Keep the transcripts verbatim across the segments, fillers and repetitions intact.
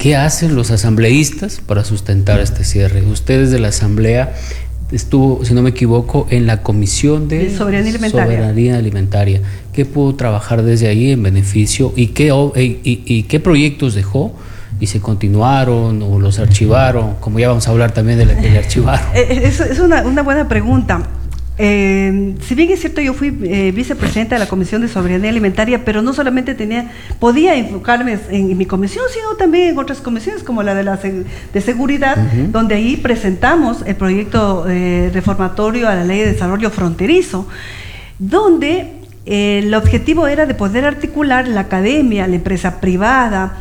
¿qué hacen los asambleístas para sustentar este cierre? Ustedes de la asamblea estuvo, si no me equivoco, en la comisión de, de soberanía alimentaria. soberanía alimentaria. ¿Qué pudo trabajar desde ahí en beneficio y qué, y, y, y qué proyectos dejó? ¿Y se continuaron o los archivaron? Como ya vamos a hablar también de la que le archivaron. Es, es una, una buena pregunta. Eh, si bien es cierto, yo fui eh, vicepresidenta de la Comisión de Soberanía Alimentaria, pero no solamente tenía, podía enfocarme en, en mi comisión, sino también en otras comisiones como la de la de seguridad, uh-huh. donde ahí presentamos el proyecto eh, reformatorio a la Ley de Desarrollo Fronterizo, donde eh, el objetivo era de poder articular la academia, la empresa privada,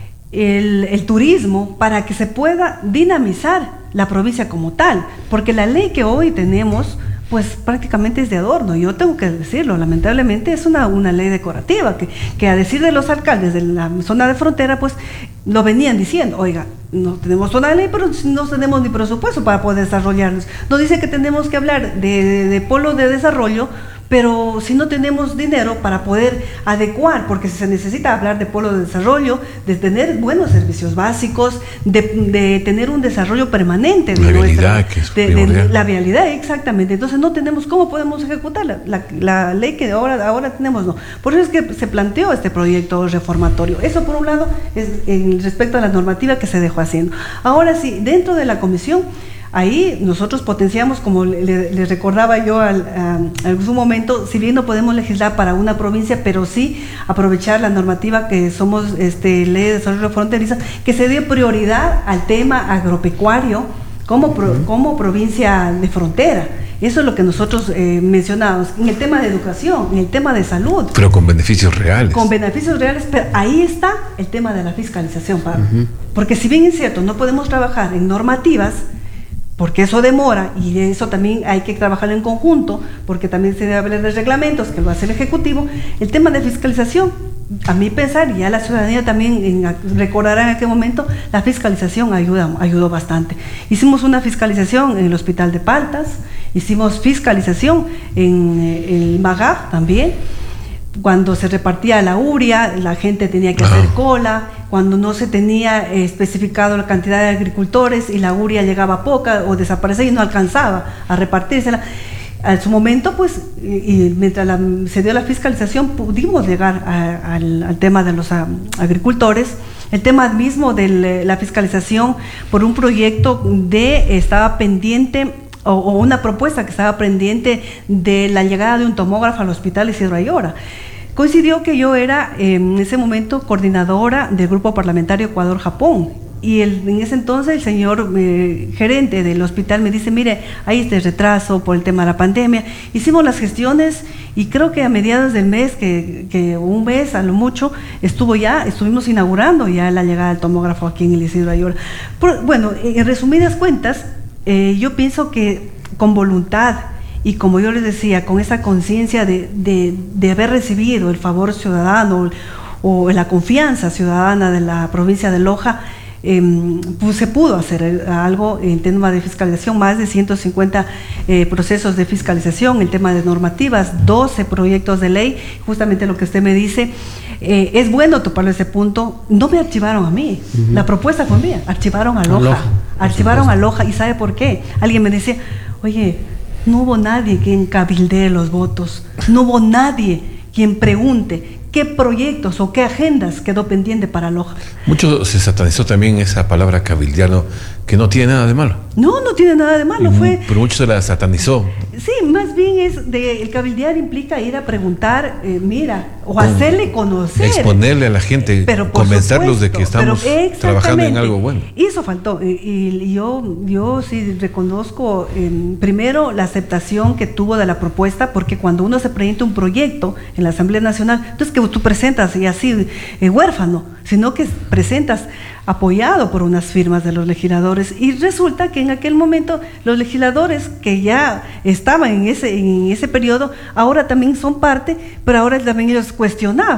el, el turismo, para que se pueda dinamizar la provincia como tal, porque la ley que hoy tenemos pues prácticamente es de adorno. Yo tengo que decirlo, lamentablemente es una, una ley decorativa, que, que a decir de los alcaldes de la zona de frontera, pues lo venían diciendo, oiga, no tenemos zona de ley, pero no tenemos ni presupuesto para poder desarrollarnos. Nos dice que tenemos que hablar de, de, de polo de desarrollo, pero si no tenemos dinero para poder adecuar, porque se necesita hablar de polo de desarrollo, de tener buenos servicios básicos, de, de tener un desarrollo permanente de la nuestra, vialidad, que es de, de, la vialidad, exactamente. Entonces no tenemos cómo podemos ejecutar la, la, la ley que ahora, ahora tenemos, no. Por eso es que se planteó este proyecto reformatorio. Eso por un lado es en respecto a la normativa que se dejó haciendo. Ahora sí, dentro de la comisión, ahí nosotros potenciamos, como le, le recordaba yo al, a, en su momento, si bien no podemos legislar para una provincia, pero sí aprovechar la normativa que somos este, Ley de Desarrollo Fronterizo, que se dio prioridad al tema agropecuario como, pro, como provincia de frontera. Eso es lo que nosotros eh, mencionamos en el tema de educación, en el tema de salud. Pero con beneficios reales. Con beneficios reales, pero ahí está el tema de la fiscalización, Pablo. Uh-huh. Porque si bien es cierto, no podemos trabajar en normativas, porque eso demora y eso también hay que trabajar en conjunto, porque también se debe hablar de reglamentos que lo hace el Ejecutivo. El tema de fiscalización, a mi pensar, y ya la ciudadanía también en, recordará en aquel momento, la fiscalización ayuda, ayudó bastante. Hicimos una fiscalización en el Hospital de Paltas, hicimos fiscalización en, en el Magaf también. Cuando se repartía la urea, la gente tenía que hacer cola. Cuando no se tenía eh, especificado la cantidad de agricultores y la urea llegaba poca o desaparecía y no alcanzaba a repartírsela. A su momento, pues, y, y mientras la, se dio la fiscalización, pudimos llegar a, al, al tema de los a, agricultores. El tema mismo de la fiscalización por un proyecto de, estaba pendiente, o, o una propuesta que estaba pendiente de la llegada de un tomógrafo al Hospital Isidro Ayora. Coincidió que yo era eh, en ese momento coordinadora del grupo parlamentario Ecuador-Japón, y el, en ese entonces el señor eh, gerente del hospital me dice, mire, hay este retraso por el tema de la pandemia. Hicimos las gestiones y creo que a mediados del mes, que, que un mes a lo mucho, estuvo ya, estuvimos inaugurando ya la llegada del tomógrafo aquí en el Isidro Ayora. Por, bueno, en resumidas cuentas, eh, yo pienso que con voluntad, y como yo les decía, con esa conciencia de, de, de haber recibido el favor ciudadano o, o la confianza ciudadana de la provincia de Loja, eh, pues se pudo hacer algo en tema de fiscalización, más de ciento cincuenta eh, procesos de fiscalización, el tema de normativas, doce proyectos de ley, justamente lo que usted me dice. Eh, es bueno toparlo ese punto. No me archivaron a mí, uh-huh. La propuesta fue mía, archivaron a Loja, Loja archivaron a Loja. ¿Y sabe por qué? Alguien me dice, oye, no hubo nadie quien cabildee los votos, no hubo nadie quien pregunte qué proyectos o qué agendas quedó pendiente para Loja. Mucho se satanizó también esa palabra cabildear, que no tiene nada de malo. No, no tiene nada de malo. Y, fue, pero mucho se la satanizó. Sí, más bien es de, el cabildear implica ir a preguntar, eh, mira, o Con, hacerle conocer. Exponerle a la gente, pero convencerlos supuesto, de que estamos trabajando en algo bueno. Y eso faltó. Y, y yo, yo sí reconozco, eh, primero, la aceptación que tuvo de la propuesta, porque cuando uno se presenta un proyecto en la Asamblea Nacional, entonces que tú presentas y así eh, huérfano, sino que presentas apoyado por unas firmas de los legisladores, y resulta que en aquel momento los legisladores que ya estaban en ese, en ese periodo, ahora también son parte, pero ahora también ellos cuestionaban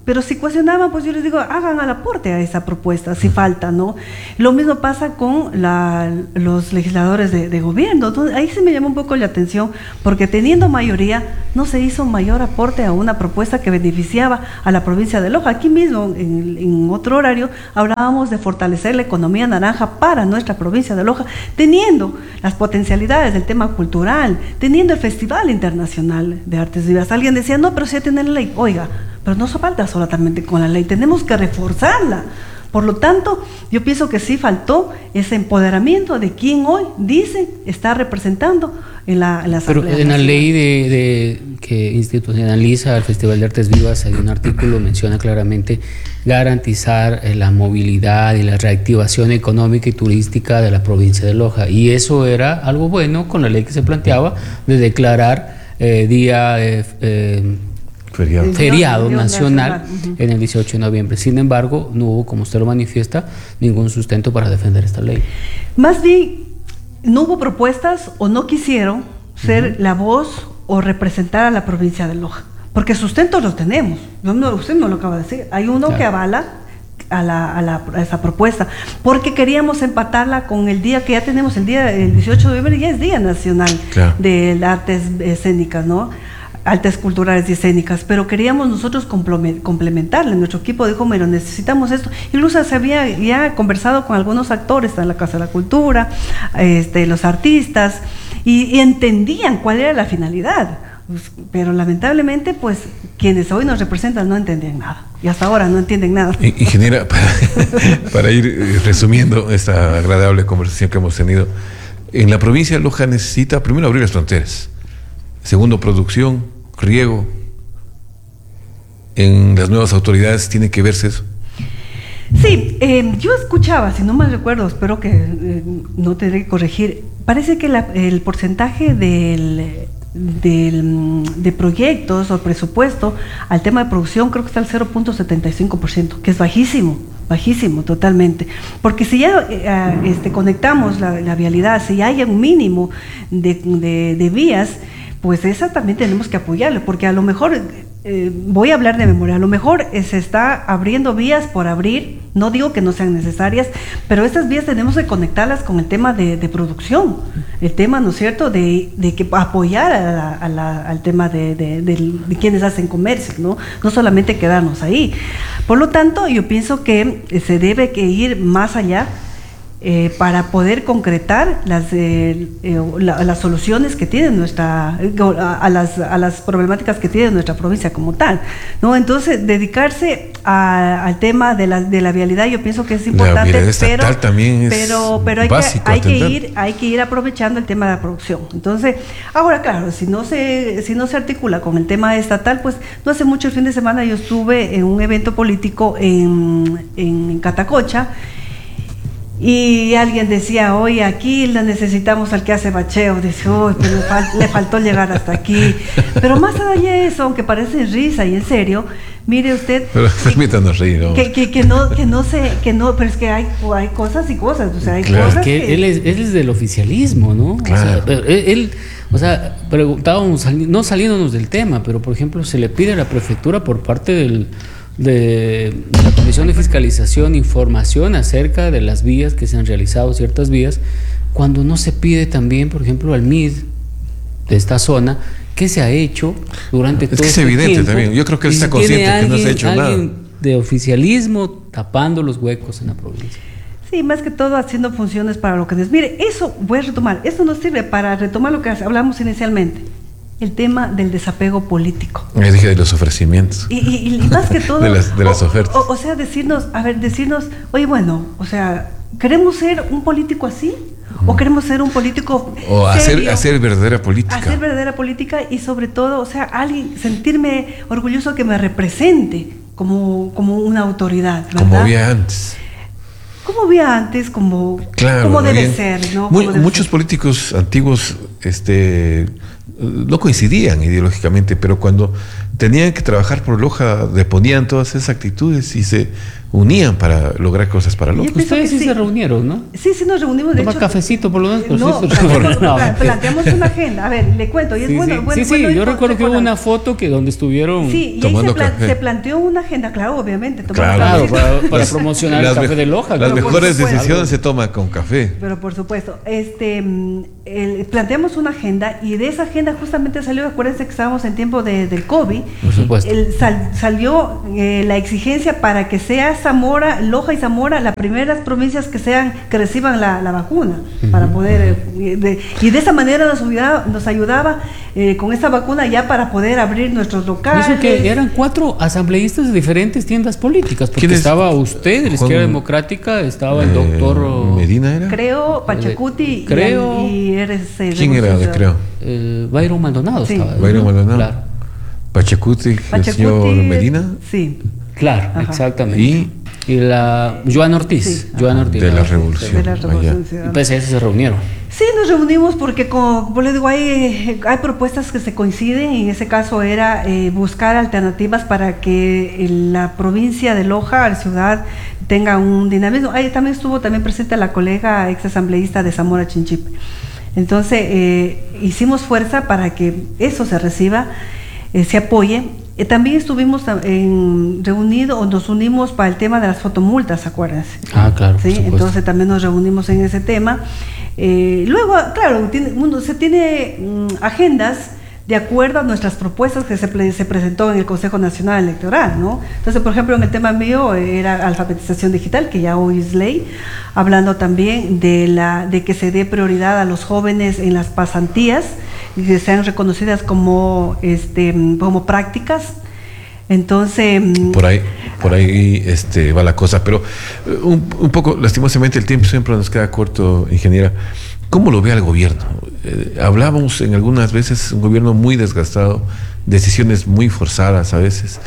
Pero si cuestionaban, pues yo les digo, hagan el aporte a esa propuesta, si falta, ¿no? Lo mismo pasa con la, los legisladores de, de gobierno. Entonces, ahí se me llama un poco la atención, porque teniendo mayoría, no se hizo mayor aporte a una propuesta que beneficiaba a la provincia de Loja. Aquí mismo, en, en otro horario, hablábamos de fortalecer la economía naranja para nuestra provincia de Loja, teniendo las potencialidades del tema cultural, teniendo el Festival Internacional de Artes Vivas. Alguien decía, no, pero sí tiene la ley. Oiga, pero no se falta solamente con la ley, tenemos que reforzarla. Por lo tanto, yo pienso que sí faltó ese empoderamiento de quien hoy dice está representando en la, en la Pero Asamblea en la Nacional. ley de, de que institucionaliza el Festival de Artes Vivas hay un artículo que menciona claramente garantizar eh, la movilidad y la reactivación económica y turística de la provincia de Loja, y eso era algo bueno con la ley que se planteaba de declarar eh, día eh, eh, Feriado. feriado Dios, nacional, nacional. Uh-huh. en el dieciocho de noviembre. Sin embargo, no hubo, como usted lo manifiesta, ningún sustento para defender esta ley. Más bien, no hubo propuestas o no quisieron ser uh-huh. la voz o representar a la provincia de Loja, porque sustentos los tenemos. No, no, usted no lo acaba de decir. Hay uno claro. que avala a, la, a, la, a esa propuesta, porque queríamos empatarla con el día que ya tenemos, el día el dieciocho de noviembre, ya es Día Nacional claro. de las Artes Escénicas, ¿no? Artes culturales y escénicas, pero queríamos nosotros complementarle. Nuestro equipo dijo, pero necesitamos esto. Incluso se había ya conversado con algunos actores en la Casa de la Cultura, este, los artistas, y, y entendían cuál era la finalidad. Pues, pero lamentablemente, pues, quienes hoy nos representan no entendían nada. Y hasta ahora no entienden nada. Ingeniera, para, para ir resumiendo esta agradable conversación que hemos tenido, en la provincia de Loja necesita primero abrir las fronteras, segundo producción, riego. En las nuevas autoridades tiene que verse eso. Sí, eh, yo escuchaba, si no mal recuerdo, espero que eh, no tendré que corregir, parece que la, el porcentaje del, del, de proyectos o presupuesto al tema de producción creo que está al cero punto setenta y cinco por ciento, que es bajísimo, bajísimo totalmente, porque si ya eh, este, conectamos la, la vialidad, si ya hay un mínimo de, de, de vías, pues esa también tenemos que apoyarle, porque a lo mejor, eh, voy a hablar de memoria, a lo mejor eh, se está abriendo vías por abrir, no digo que no sean necesarias, pero estas vías tenemos que conectarlas con el tema de, de producción, el tema, ¿no es cierto?, de, de que apoyar a la, a la, al tema de, de, de, de quienes hacen comercio, ¿no? No solamente quedarnos ahí. Por lo tanto, yo pienso que se debe que ir más allá, Eh, para poder concretar las, eh, eh, la, las soluciones que tiene nuestra, eh, a, a, las, a las problemáticas que tiene nuestra provincia como tal, ¿no? Entonces, dedicarse a, al tema de la, de la vialidad, yo pienso que es importante, la pero, también es pero, pero hay, básico que, hay, que ir, hay que ir aprovechando el tema de la producción. Entonces, ahora claro, si no se, si no se articula con el tema estatal, pues no hace mucho, el fin de semana yo estuve en un evento político en, en Catacocha, y alguien decía, oye, aquí le necesitamos al que hace bacheo. Dice, oh, pero le, fal le faltó llegar hasta aquí. Pero más allá de eso, aunque parece risa y en serio, mire usted, pero permítanos reír, ¿no? Que, que, que no, que no sé, que no, pero es que hay, hay cosas y cosas, o sea, hay claro. cosas que, que él es, él es del oficialismo, ¿no? Claro. O sea, él, él, o sea, preguntábamos, no saliéndonos del tema, pero por ejemplo, se le pide a la prefectura por parte del de la Comisión de Fiscalización información acerca de las vías que se han realizado, ciertas vías, cuando no se pide también, por ejemplo, al M I D de esta zona, qué se ha hecho durante es todo que este es evidente tiempo. también, yo creo que él Y está si consciente tiene que no se ha alguien- hecho nada. alguien de oficialismo tapando los huecos en la provincia. Sí, más que todo haciendo funciones para lo que es. Mire, eso voy a retomar, esto nos sirve para retomar lo que hablamos inicialmente, el tema del desapego político. Me dije de los ofrecimientos. Y, y, y más que todo, De las- de las o, ofertas. O, o sea, decirnos, a ver, decirnos, oye, bueno, o sea, ¿queremos ser un político así? ¿O queremos ser un político O hacer, serio? hacer verdadera política. Hacer verdadera política y sobre todo, o sea, alguien, sentirme orgulloso que me represente como, como una autoridad, ¿verdad? Como había antes. Como había antes, como, Claro, como debe bien. ser, ¿no? Muy- Como debe muchos ser. políticos antiguos este, no coincidían ideológicamente, pero cuando tenían que trabajar por Loja, deponían todas esas actitudes y se unían para lograr cosas para Loja. Ustedes sí, sí se reunieron, ¿no? Sí, sí nos reunimos. De Tomar hecho, cafecito por lo menos. Pues no, sí, planteamos, no, planteamos una agenda. A ver, le cuento. Y es sí, bueno, sí, bueno, sí, bueno, sí, yo bueno, recuerdo que hubo recordar. una foto que donde estuvieron Sí, y tomando ahí se, plan- café. se planteó una agenda, claro, obviamente. Claro, claro, cafecito. para, para promocionar el café me- de Loja. Las claro, por mejores supuesto. decisiones se toman con café. Pero por supuesto, este, mm, el- planteamos una agenda y de esa agenda justamente salió, acuérdense que estábamos en tiempo de, del COVID, Por supuesto. el- sal- salió eh, la exigencia para que sea Zamora, Loja y Zamora las primeras provincias que sean que reciban la, la vacuna, Ujú, para poder, eh, de- y de esa manera nos ayudaba, nos ayudaba eh, con esa vacuna ya para poder abrir nuestros locales. Eso que eran cuatro asambleístas de diferentes tiendas políticas, porque ¿Quién es? estaba usted de la Juan- Izquierda Democrática, estaba el Eh, doctor Medina era. Creo, Pachacuti Creo. y, y eres eh, ¿Quién era de Revolución Creo? eh, Byron Maldonado. Sí. Estaba, Byron ¿no? Maldonado. Claro, Pachacuti, el Pachacuti, señor Medina Sí. claro, Ajá. exactamente. y Y la Joan Ortiz, Sí, Joan ajá. Ortiz. de la ¿no? revolución. De la Revolución allá. Y Ciudadana. pese a eso se reunieron. Sí, nos reunimos porque, como, como le digo, hay, hay propuestas que se coinciden y en ese caso era eh, buscar alternativas para que en la provincia de Loja, la ciudad, tenga un dinamismo. Ahí también estuvo también presente la colega ex asambleísta de Zamora Chinchipe. Entonces, eh, hicimos fuerza para que eso se reciba, eh, se apoye. Eh, también estuvimos en, reunidos o nos unimos para el tema de las fotomultas, acuérdense. Ah, claro, por ¿Sí? supuesto. Entonces también nos reunimos en ese tema. Eh, luego, claro, tiene, uno, se tiene mm, agendas de acuerdo a nuestras propuestas que se, pre- se presentó en el Consejo Nacional Electoral, ¿no? Entonces, por ejemplo, en el tema mío eh, era alfabetización digital, que ya hoy es ley, hablando también de, la, de que se dé prioridad a los jóvenes en las pasantías y que sean reconocidas como, este, como prácticas. Entonces, mm, Por ahí, por ahí este, va la cosa, pero eh, un, un poco, lastimosamente, el tiempo siempre nos queda corto, ingeniera. ¿Cómo lo ve el gobierno? Eh, hablábamos en algunas veces un gobierno muy desgastado, decisiones muy forzadas a veces,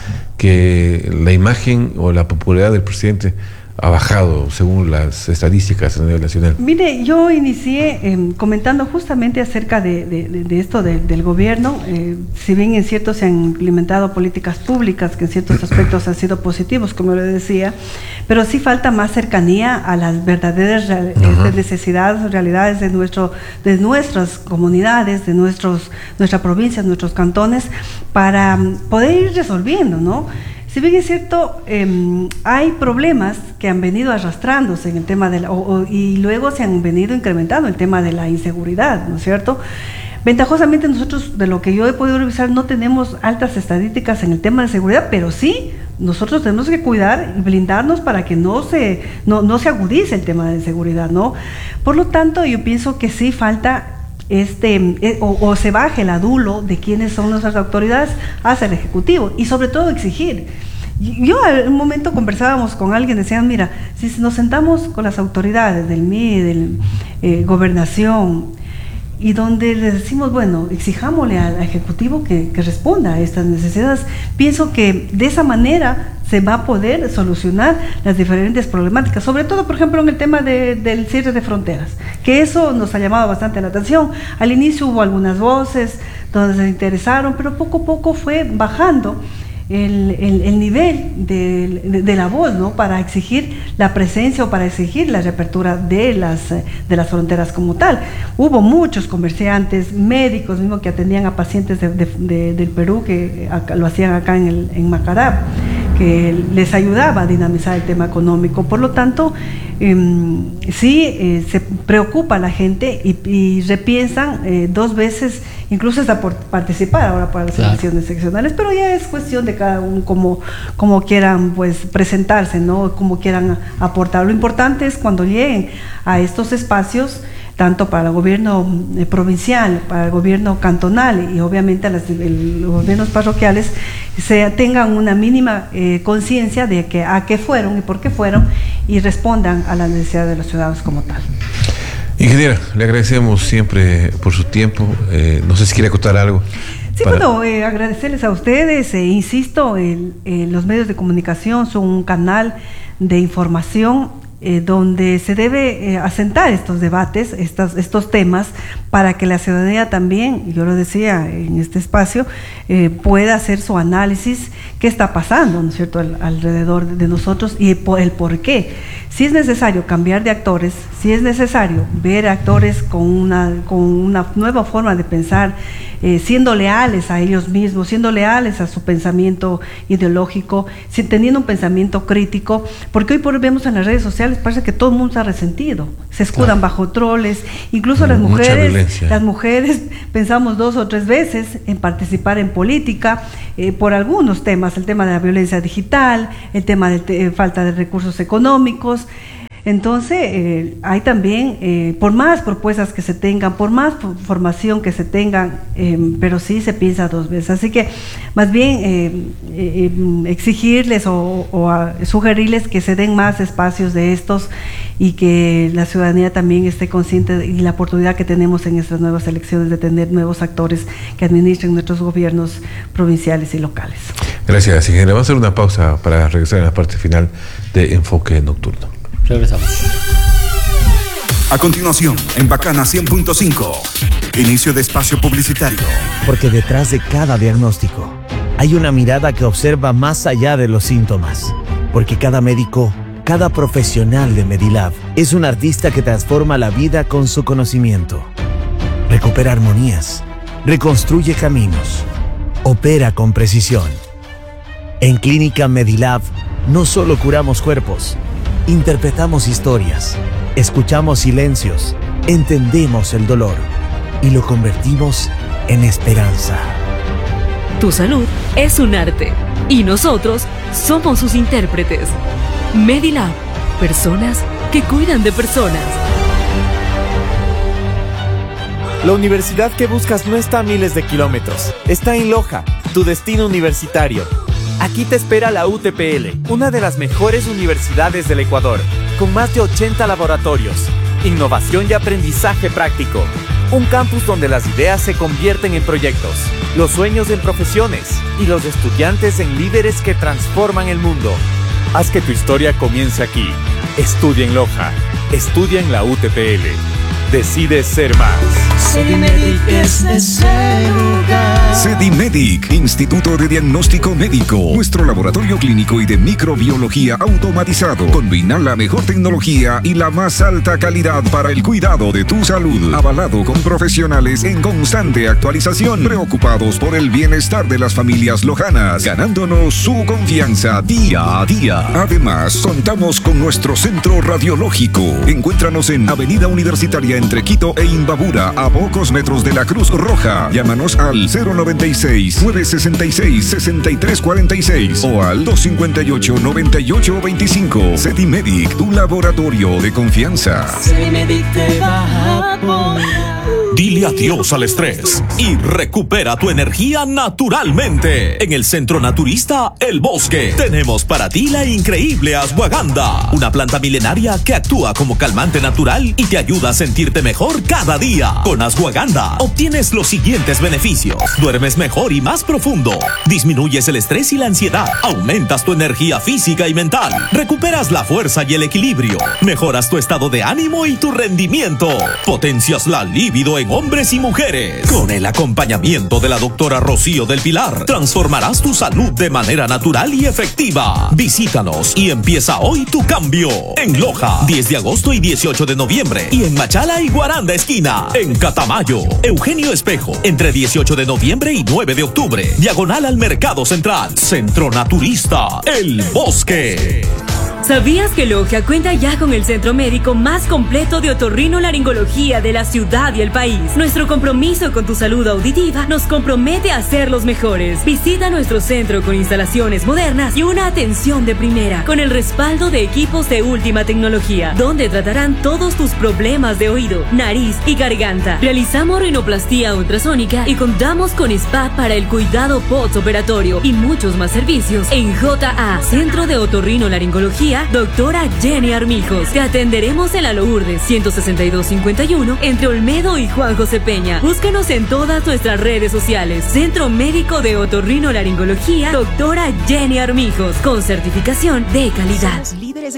que la imagen o la popularidad del presidente ha bajado según las estadísticas a nivel nacional. Mire, yo inicié eh, comentando justamente acerca de, de, de, de esto de, del gobierno. Eh, si bien en cierto se han implementado políticas públicas que en ciertos aspectos han sido positivos, como le decía, pero sí falta más cercanía a las verdaderas real- Ajá. necesidades, realidades de nuestro, de nuestras comunidades, de nuestros, nuestras provincias, nuestros cantones, para mm, poder ir resolviendo, ¿no? Si bien es cierto, eh, hay problemas que han venido arrastrándose en el tema de la, o, o, y luego se han venido incrementando el tema de la inseguridad, ¿no es cierto? Ventajosamente nosotros, de lo que yo he podido revisar, no tenemos altas estadísticas en el tema de seguridad, pero sí nosotros tenemos que cuidar y blindarnos para que no se, no, no se agudice el tema de seguridad, ¿no? Por lo tanto, yo pienso que sí falta este eh, o, o se baje el adulo de quiénes son nuestras autoridades hacia el Ejecutivo y sobre todo exigir. Y- Yo en un momento conversábamos con alguien, decían, mira, si nos sentamos con las autoridades del M I, del eh, Gobernación, y donde le decimos, bueno, exijámosle al Ejecutivo que, que responda a estas necesidades, pienso que de esa manera se va a poder solucionar las diferentes problemáticas, sobre todo, por ejemplo, en el tema de, del cierre de fronteras, que eso nos ha llamado bastante la atención. Al inicio hubo algunas voces donde se interesaron, pero poco a poco fue bajando el, el, el nivel de, de, de la voz, ¿no? Para exigir la presencia o para exigir la reapertura de las, eh, de las fronteras como tal. Hubo muchos comerciantes, médicos mismos que atendían a pacientes de, de, de, del Perú, que acá, lo hacían acá en, el, en Macará, que les ayudaba a dinamizar el tema económico. Por lo tanto, eh, sí eh, se preocupa la gente y, y repiensan eh, dos veces, incluso hasta por participar ahora para las Claro. elecciones seccionales, pero ya es cuestión de cada uno como, como quieran pues presentarse, ¿no? Como quieran aportar. Lo importante es cuando lleguen a estos espacios, tanto para el gobierno eh, provincial, para el gobierno cantonal y obviamente a las, el, los gobiernos parroquiales, se tengan una mínima eh, conciencia de que a qué fueron y por qué fueron y respondan a las necesidades de los ciudadanos como tal. Ingeniera, le agradecemos siempre por su tiempo. Eh, no sé si quiere acotar algo. Sí, para- bueno, eh, agradecerles a ustedes, eh, insisto, el, eh, los medios de comunicación son un canal de información eh, donde se debe eh, asentar estos debates, estos, estos temas, para que la ciudadanía también, yo lo decía en este espacio, eh, pueda hacer su análisis, qué está pasando, ¿no es cierto?, Al, alrededor de nosotros y el, el por qué. Si es necesario cambiar de actores, si es necesario ver actores con una, con una nueva forma de pensar, eh, siendo leales a ellos mismos, siendo leales a su pensamiento ideológico, si, teniendo un pensamiento crítico, porque hoy por hoy vemos en las redes sociales, parece que todo el mundo se ha resentido, se escudan claro. bajo troles, incluso las mujeres, las mujeres pensamos dos o tres veces en participar en política, eh, por algunos temas, el tema de la violencia digital, el tema de te, falta de recursos económicos. Entonces, eh, hay también, eh, por más propuestas que se tengan, por más formación que se tengan, eh, pero sí se piensa dos veces. Así que, más bien, eh, eh, exigirles o, o a sugerirles que se den más espacios de estos y que la ciudadanía también esté consciente de la oportunidad que tenemos en estas nuevas elecciones de tener nuevos actores que administren nuestros gobiernos provinciales y locales. Gracias, ingeniera. Vamos a hacer una pausa para regresar a la parte final de Enfoque Nocturno. Regresamos. A continuación, en Bacana cien punto cinco, inicio de espacio publicitario. Porque detrás de cada diagnóstico hay una mirada que observa más allá de los síntomas. Porque cada médico, cada profesional de Medilab es un artista que transforma la vida con su conocimiento. Recupera armonías, reconstruye caminos, opera con precisión. En Clínica Medilab no solo curamos cuerpos, interpretamos historias, escuchamos silencios, entendemos el dolor y lo convertimos en esperanza. Tu salud es un arte y nosotros somos sus intérpretes. Medilab, personas que cuidan de personas. La universidad que buscas no está a miles de kilómetros, está en Loja, tu destino universitario. Aquí te espera la U T P L, una de las mejores universidades del Ecuador, con más de ochenta laboratorios, innovación y aprendizaje práctico. Un campus donde las ideas se convierten en proyectos, los sueños en profesiones y los estudiantes en líderes que transforman el mundo. Haz que tu historia comience aquí. Estudia en Loja, estudia en la U T P L. Decide ser más. Sedimedic es ese lugar. Sedimedic, Instituto de Diagnóstico Médico. Nuestro laboratorio clínico y de microbiología automatizado. Combina la mejor tecnología y la más alta calidad para el cuidado de tu salud. Avalado con profesionales en constante actualización. Preocupados por el bienestar de las familias lojanas. Ganándonos su confianza día a día. Además, contamos con nuestro centro radiológico. Encuéntranos en Avenida Universitaria entre Quito e Imbabura, a pocos metros de la Cruz Roja. Llámanos al cero noventa y seis, nueve sesenta y seis, sesenta y tres cuarenta y seis o al dos cincuenta y ocho, noventa y ocho veinticinco. Sedimedic, tu laboratorio de confianza. Sedimedic te va a apoyar. Dile adiós al estrés y recupera tu energía naturalmente. En el Centro Naturista El Bosque tenemos para ti la increíble ashwagandha, una planta milenaria que actúa como calmante natural y te ayuda a sentirte mejor cada día. Con ashwagandha obtienes los siguientes beneficios: duermes mejor y más profundo, disminuyes el estrés y la ansiedad, aumentas tu energía física y mental, recuperas la fuerza y el equilibrio, mejoras tu estado de ánimo y tu rendimiento, potencias la libido en hombres y mujeres. Con el acompañamiento de la doctora Rocío del Pilar, transformarás tu salud de manera natural y efectiva. Visítanos y empieza hoy tu cambio. En Loja, diez de agosto y dieciocho de noviembre. Y en Machala y Guaranda esquina. En Catamayo, Eugenio Espejo, entre dieciocho de noviembre y nueve de octubre. Diagonal al Mercado Central. Centro Naturista El Bosque. ¿Sabías que Loja cuenta ya con el centro médico más completo de otorrinolaringología de la ciudad y el país? Nuestro compromiso con tu salud auditiva nos compromete a ser los mejores. Visita nuestro centro con instalaciones modernas y una atención de primera, con el respaldo de equipos de última tecnología, donde tratarán todos tus problemas de oído, nariz y garganta. Realizamos rinoplastía ultrasónica y contamos con spa para el cuidado postoperatorio y muchos más servicios. En J A, Centro de Otorrinolaringología, doctora Jenny Armijos. Te atenderemos en la Lourdes ciento sesenta y dos cincuenta y uno entre Olmedo y Juan José Peña. Búscanos en todas nuestras redes sociales. Centro Médico de Otorrinolaringología, doctora Jenny Armijos, con certificación de calidad. Somos líderes en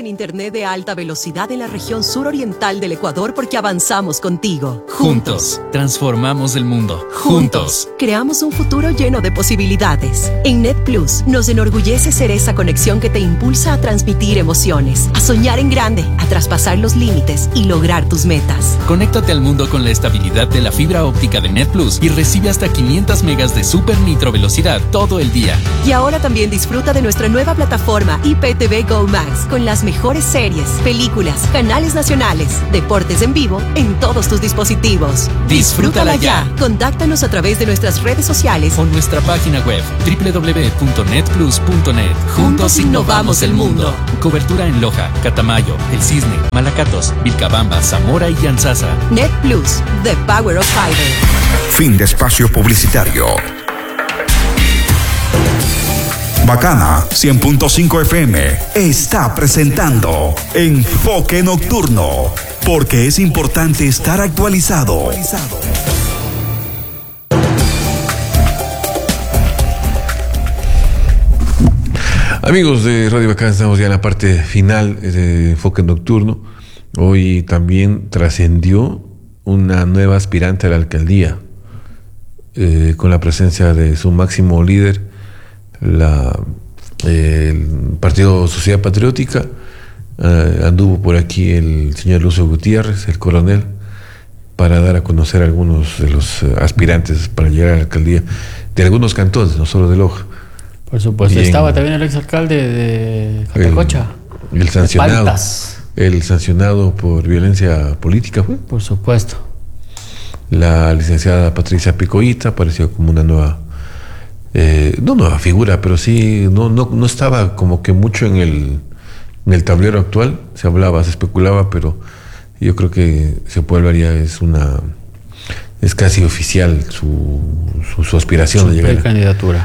internet de alta velocidad en la región suroriental del Ecuador porque avanzamos contigo. Juntos, transformamos el mundo. Juntos, creamos un futuro lleno de posibilidades. En NetPlus nos enorgullece ser esa conexión que te impulsa a transmitir emociones, a soñar en grande, a traspasar los límites y lograr tus metas. Conéctate al mundo con la estabilidad de la fibra óptica de NetPlus y recibe hasta quinientas megas de super nitro velocidad todo el día. Y ahora también disfruta de nuestra nueva plataforma I P T V Go Max con las mejores series, películas, canales nacionales, deportes en vivo en todos tus dispositivos. Disfrútala ya. Contáctanos a través de nuestras redes sociales o nuestra página web doble u doble u doble u punto netplus punto net. Juntos innovamos el mundo. Cobertura en Loja, Catamayo, El Cisne, Malacatos, Vilcabamba, Zamora y Yanzasa. NetPlus, the power of fiber. Fin de espacio publicitario. Bacana cien punto cinco F M está presentando Enfoque Nocturno, porque es importante estar actualizado. Amigos de Radio Bacana, estamos ya en la parte final de Enfoque Nocturno. Hoy también trascendió una nueva aspirante a la alcaldía, eh, con la presencia de su máximo líder, la, eh, el Partido Sociedad Patriótica. Uh, anduvo por aquí el señor Lucio Gutiérrez, el coronel, para dar a conocer a algunos de los uh, aspirantes para llegar a la alcaldía de algunos cantones, no solo de Loja. Por supuesto, Bien. Estaba también el exalcalde de Jatacocha. El, el sancionado. El sancionado por violencia política fue. Por supuesto. La licenciada Patricia Picoita apareció como una nueva, eh, no nueva figura, pero sí, no, no, no estaba como que mucho en el, en el tablero actual. Se hablaba, se especulaba, pero yo creo que se puede ver ya es una, es casi oficial su, su, su aspiración Su de llegar. candidatura.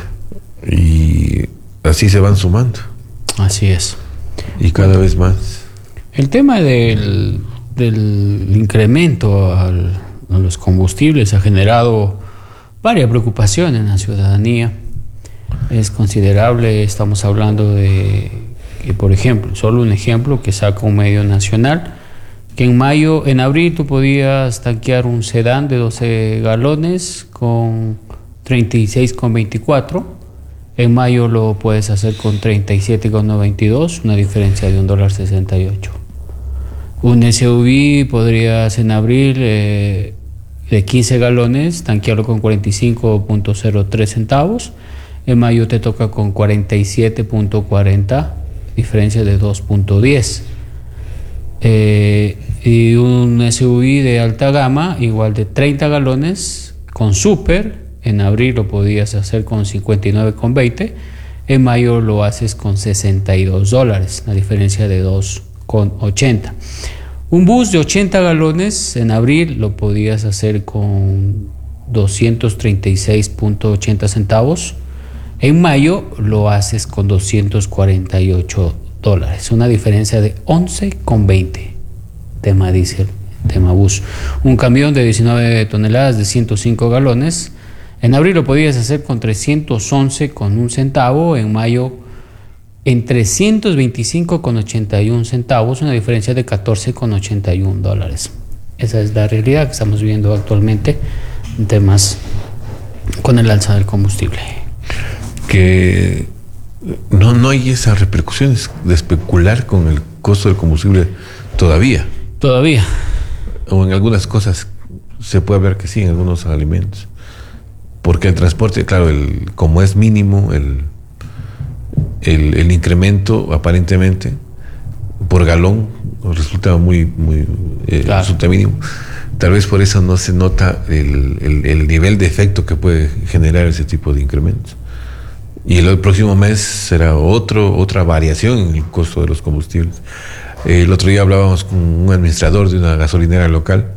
Y así se van sumando. Así es. Y cada vez más. El tema del, del incremento al, a los combustibles ha generado varias preocupaciones en la ciudadanía. Es considerable, estamos hablando de que, por ejemplo, solo un ejemplo que saca un medio nacional, que en mayo, en abril tú podías tanquear un sedán de doce galones con treinta y seis con veinticuatro. En mayo lo puedes hacer con treinta y siete con noventa y dos, una diferencia de un dólar sesenta y ocho. Un S U V podrías en abril eh, de quince galones tanquearlo con cuarenta y cinco punto cero tres centavos. En mayo te toca con cuarenta y siete punto cuarenta, diferencia de dos punto diez. Eh, y un S U V de alta gama, igual de treinta galones con super. En abril lo podías hacer con cincuenta y nueve con veinte, en mayo lo haces con sesenta y dos dólares, la diferencia de dos con ochenta. Un bus de ochenta galones en abril lo podías hacer con doscientos treinta y seis punto ochenta centavos, en mayo lo haces con doscientos cuarenta y ocho dólares, una diferencia de once con veinte, tema diésel, tema bus. Un camión de diecinueve toneladas de ciento cinco galones, en abril lo podías hacer con trescientos once con un centavo, en mayo en trescientos veinticinco con ochenta y un centavos, una diferencia de catorce con ochenta y un dólares. Esa es la realidad que estamos viviendo actualmente en temas con el alza del combustible. Que no, no hay esas repercusiones de especular con el costo del combustible todavía. Todavía. O en algunas cosas se puede ver que sí, en algunos alimentos. Porque el transporte, claro, el, como es mínimo, el, el, el incremento aparentemente por galón resulta muy, muy eh, claro. resulta mínimo. Tal vez por eso no se nota el, el, el nivel de efecto que puede generar ese tipo de incrementos. Y el, el próximo mes será otro, otra variación en el costo de los combustibles. Eh, el otro día hablábamos con un administrador de una gasolinera local.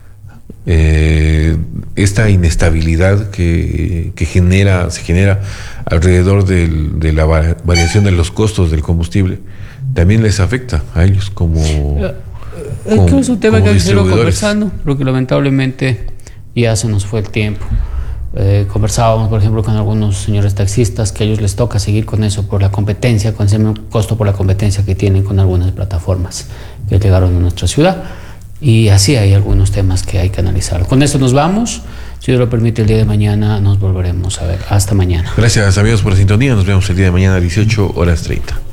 Eh, esta inestabilidad que, que genera, se genera alrededor del, de la variación de los costos del combustible también les afecta a ellos como, es como que es un tema que hay que seguir distribuidores. conversando, porque lamentablemente ya se nos fue el tiempo. Eh, conversábamos, por ejemplo, con algunos señores taxistas que a ellos les toca seguir con eso por la competencia, con ese costo por la competencia que tienen con algunas plataformas que llegaron a nuestra ciudad. Y así hay algunos temas que hay que analizar. Con esto nos vamos. Si Dios lo permite, el día de mañana nos volveremos a ver. Hasta mañana. Gracias, amigos, por la sintonía. Nos vemos el día de mañana a dieciocho horas treinta.